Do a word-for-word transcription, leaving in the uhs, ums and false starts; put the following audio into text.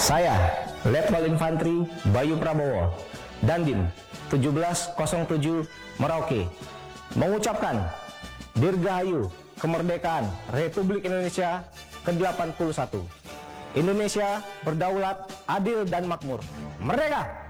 Saya, Letwal Infantri Bayu Prabowo, Dandim tujuh belas nol tujuh Merauke, mengucapkan Dirgahayu Kemerdekaan Republik Indonesia ke delapan puluh satu. Indonesia berdaulat, adil dan makmur. Merdeka!